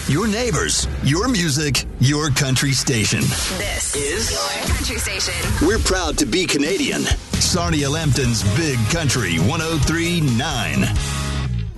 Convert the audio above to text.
your neighbors, your music, your country station. This is your country station. We're proud to be Canadian. Sarnia Lambton's Big Country 103.9.